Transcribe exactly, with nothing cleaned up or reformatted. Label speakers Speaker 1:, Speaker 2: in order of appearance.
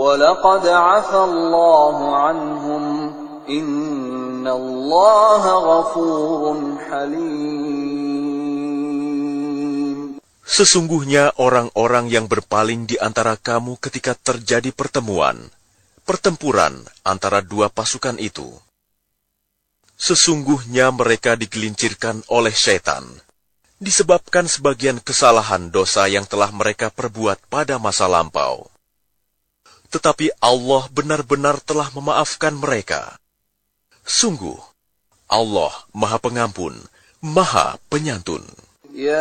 Speaker 1: وَلَقَدْ عَفَا اللَّهُ عَنْهُمْ إِنَّ اللَّهَ غَفُورٌ حَلِيمٌ.
Speaker 2: Sesungguhnya orang-orang yang berpaling di antara kamu ketika terjadi pertemuan, pertempuran antara dua pasukan itu. Sesungguhnya mereka digelincirkan oleh syaitan, disebabkan sebagian kesalahan dosa yang telah mereka perbuat pada masa lampau. Tetapi Allah benar-benar telah memaafkan mereka. Sungguh, Allah Maha Pengampun, Maha Penyantun.
Speaker 1: Ya